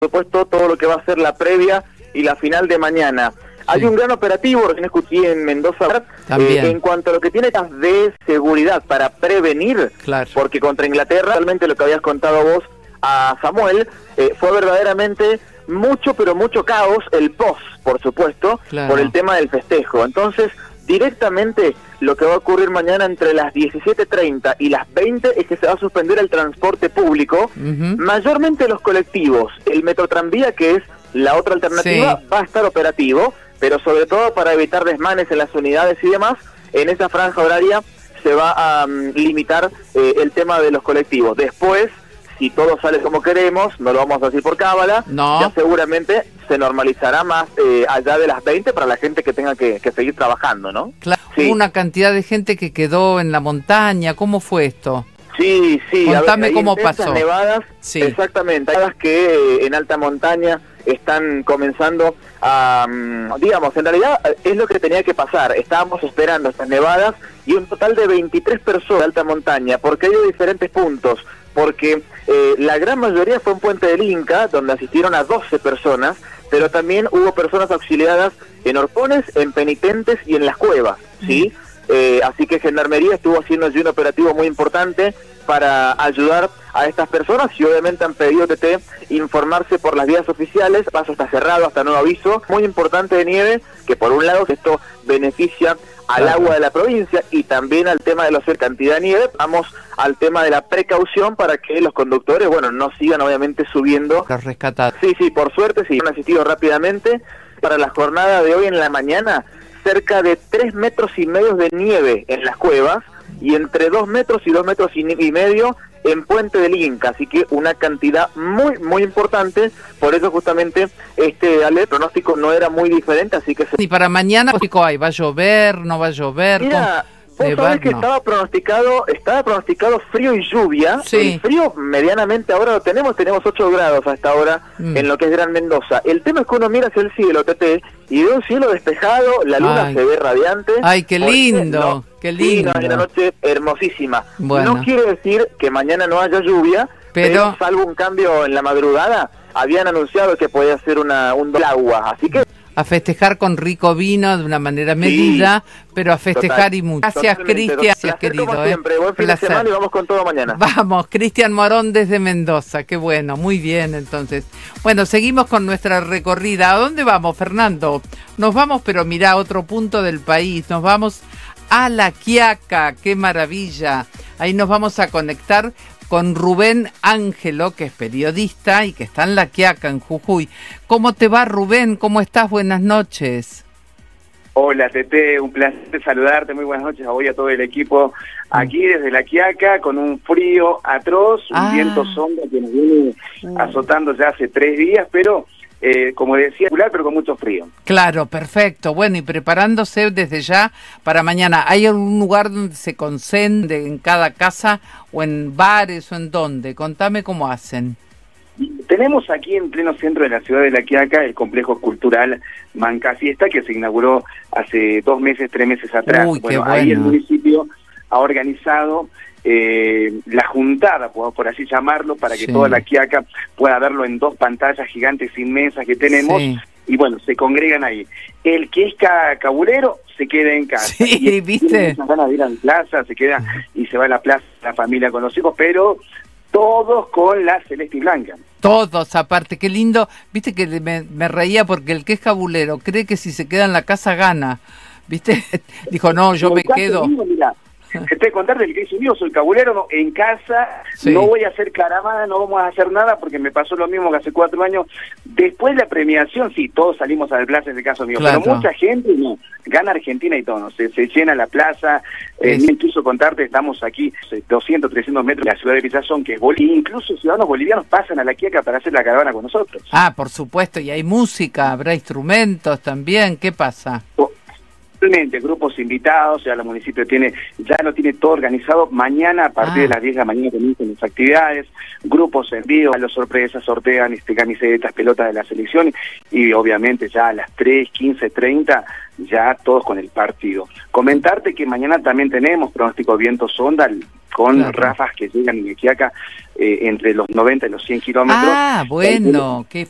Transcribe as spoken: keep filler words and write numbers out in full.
supuesto todo lo que va a ser la previa y la final de mañana. Sí. Hay un gran operativo, recién escuché en Mendoza, eh, en cuanto a lo que tiene de seguridad para prevenir, claro. Porque contra Inglaterra, realmente lo que habías contado vos a Samuel, eh, fue verdaderamente mucho, pero mucho caos, el post, por supuesto, claro. Por el tema del festejo. Entonces, directamente lo que va a ocurrir mañana entre las diecisiete treinta y las veinte es que se va a suspender el transporte público, uh-huh. Mayormente los colectivos. El Metrotranvía, que es la otra alternativa, sí. Va a estar operativo, pero sobre todo para evitar desmanes en las unidades y demás, en esa franja horaria se va a um, limitar eh, el tema de los colectivos. Después, si todo sale como queremos, no lo vamos a decir por cábala, no. Ya seguramente se normalizará más eh, allá de las veinte para la gente que tenga que, que seguir trabajando, ¿no? Claro, sí. Hubo una cantidad de gente que quedó en la montaña, ¿cómo fue esto? Sí, sí. Contame a ver, cómo pasó. Nevadas, sí. Exactamente, nevadas que eh, en alta montaña están comenzando a, um, digamos, en realidad es lo que tenía que pasar. Estábamos esperando estas nevadas y un total de veintitrés personas de alta montaña, porque hay de diferentes puntos, porque eh, la gran mayoría fue en Puente del Inca, donde asistieron a doce personas, pero también hubo personas auxiliadas en Orpones, en Penitentes y en las cuevas, ¿sí? Mm. Eh, así que Gendarmería estuvo haciendo allí un operativo muy importante para ayudar a estas personas y obviamente han pedido T T informarse por las vías oficiales. Paso está cerrado hasta nuevo aviso. Muy importante de nieve, que por un lado esto beneficia al agua de la provincia y también al tema de la cantidad de nieve. Vamos al tema de la precaución para que los conductores, bueno, no sigan obviamente subiendo. Los rescatados. Sí, sí, por suerte sí, han asistido rápidamente. Para la jornada de hoy en la mañana, cerca de tres metros y medio de nieve en las cuevas y entre dos metros y dos metros y medio en Puente del Inca, así que una cantidad muy, muy importante. Por eso justamente este ale, pronóstico no era muy diferente, así que... Se... ¿Y para mañana hay? ¿Va a llover? ¿No va a llover? Mira, vos sabés que estaba pronosticado, estaba pronosticado frío y lluvia. Sí. El frío medianamente ahora lo tenemos, tenemos ocho grados hasta ahora mm. en lo que es Gran Mendoza. El tema es que uno mira hacia el cielo, T T, y ve un cielo despejado, la luna Ay. se ve radiante. ¡Ay, qué lindo! No, qué lindo. Sí, no, una noche hermosísima. Bueno. No quiere decir que mañana no haya lluvia, pero, pero salvo un cambio en la madrugada, habían anunciado que podía ser una, un agua, así que... A festejar con rico vino de una manera medida, sí, pero a festejar total, y mucho. Gracias, Cristian. Gracias, querido. Como siempre, buen fin Placer. de semana y vamos con todo mañana. Vamos, Cristian Morón desde Mendoza. Qué bueno, muy bien, entonces. Bueno, seguimos con nuestra recorrida. ¿A dónde vamos, Fernando? Nos vamos, pero mirá, a otro punto del país. Nos vamos a La Quiaca. ¡Qué maravilla! Ahí nos vamos a conectar con Rubén Ángelo, que es periodista y que está en La Quiaca, en Jujuy. ¿Cómo te va, Rubén? ¿Cómo estás? Buenas noches. Hola, Tete, un placer saludarte. Muy buenas noches a vos y a todo el equipo. Aquí desde La Quiaca, con un frío atroz, un ah. viento sombra que nos viene azotando ya hace tres días, pero... Eh, como decía, pero con mucho frío. Claro, perfecto. Bueno, y preparándose desde ya para mañana. ¿Hay algún lugar donde se concentren en cada casa o en bares o en dónde? Contame cómo hacen. Tenemos aquí en pleno centro de la ciudad de La Quiaca el complejo cultural Manca Fiesta, que se inauguró hace dos meses, tres meses atrás. Uy, bueno, qué bueno. Ahí el municipio ha organizado Eh, la juntada, por, por así llamarlo, para que sí. toda La Quiaca pueda verlo en dos pantallas gigantes inmensas que tenemos, sí. y bueno, se congregan ahí. El que es ca cabulero se queda en casa. Sí, y ¿viste? Van a ir a la plaza, se queda y se va a la plaza, la familia con los hijos, pero todos con la celeste y blanca. Todos, aparte, qué lindo. Viste que me, me reía porque el que es cabulero cree que si se queda en la casa gana. ¿Viste? Dijo, no, yo me quedo. Mismo, mira, te tengo que contar del que hizo mío, soy cabulero, no, en casa, sí. no voy a hacer caravana, no vamos a hacer nada, porque me pasó lo mismo que hace cuatro años. Después de la premiación, sí, todos salimos a la plaza, en el caso mío, claro. pero mucha gente, no, gana Argentina y todo, ¿no? se, se llena la plaza, eh, es... incluso contarte, estamos aquí, doscientos, trescientos metros de la ciudad de Villazón, que es Bolivia, incluso ciudadanos bolivianos pasan a La Quiaca para hacer la caravana con nosotros. Ah, por supuesto, y hay música, habrá instrumentos también, ¿qué pasa? Oh. Grupos invitados, ya el municipio tiene, ya lo tiene todo organizado. Mañana a partir ah. de las diez de la mañana comienzan las actividades, grupos en vivo, a los sorpresas sortean este, camisetas, pelotas de la selección y obviamente ya a las tres, quince, treinta ya todos con el partido. Comentarte que mañana también tenemos pronóstico de viento sonda con claro. ráfagas que llegan en La Quiaca eh, entre los noventa y los cien kilómetros. Ah, bueno, qué